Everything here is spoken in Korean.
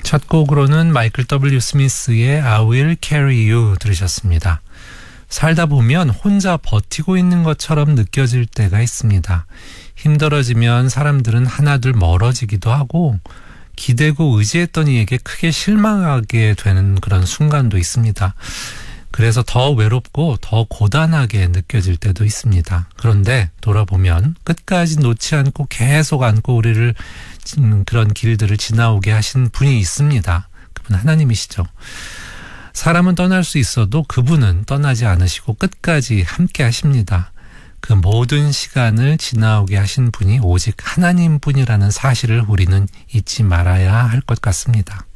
첫 곡으로는 마이클 W. 스미스의 I Will Carry You 들으셨습니다. 살다 보면 혼자 버티고 있는 것처럼 느껴질 때가 있습니다. 힘들어지면 사람들은 하나둘 멀어지기도 하고 기대고 의지했던 이에게 크게 실망하게 되는 그런 순간도 있습니다. 그래서 더 외롭고 더 고단하게 느껴질 때도 있습니다. 그런데 돌아보면 끝까지 놓지 않고 계속 안고 우리를 그런 길들을 지나오게 하신 분이 있습니다. 그분 하나님이시죠. 사람은 떠날 수 있어도 그분은 떠나지 않으시고 끝까지 함께 하십니다. 그 모든 시간을 지나오게 하신 분이 오직 하나님뿐이라는 사실을 우리는 잊지 말아야 할 것 같습니다.